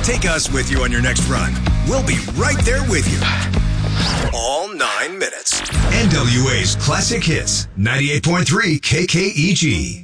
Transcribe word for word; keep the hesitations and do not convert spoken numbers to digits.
Take us with you on your next run. We'll be right there with you. All nine minutes. N W A's Classic Hits, ninety-eight point three K K E G.